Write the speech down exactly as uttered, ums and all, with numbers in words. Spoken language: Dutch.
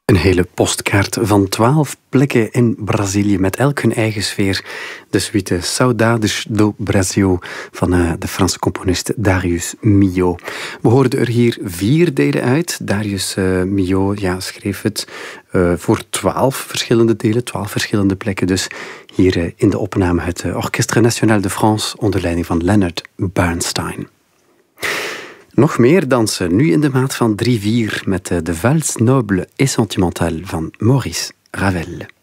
Een hele postkaart van twaalf plekken in Brazilië met elk hun eigen sfeer. De suite Saudades do Brasil van uh, de Franse componist Darius Milhaud. We hoorden er hier vier delen uit. Darius uh, Milhaud ja, schreef het uh, voor twaalf verschillende delen, twaalf verschillende plekken. Dus hier uh, in de opname het uh, Orchestre National de France onder leiding van Leonard Bernstein. Nog meer dansen, nu in de maat van drie vier met de Valse noble et sentimentale van Maurice Ravel.